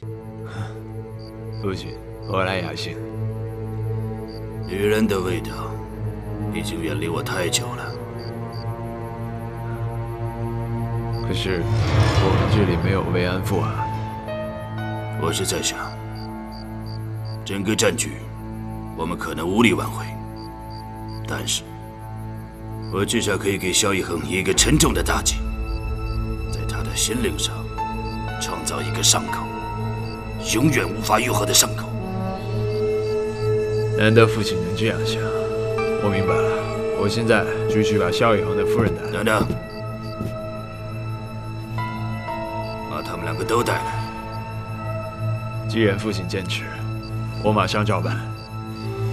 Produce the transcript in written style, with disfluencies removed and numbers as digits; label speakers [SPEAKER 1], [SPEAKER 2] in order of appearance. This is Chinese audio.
[SPEAKER 1] 父亲，我来雅兴。
[SPEAKER 2] 女人的味道已经远离我太久了。
[SPEAKER 1] 可是我们这里没有慰安妇啊。
[SPEAKER 2] 我是在想，整个战局我们可能无力挽回，但是我至少可以给萧逸恒一个沉重的打击，在他的心灵上创造一个伤口，永远无法愈合的伤口。
[SPEAKER 1] 难得父亲能这样想，我明白了。我现在就去把萧逸恒的夫人带来。
[SPEAKER 2] 等等，把他们两个都带来。
[SPEAKER 1] 既然父亲坚持，我马上照办。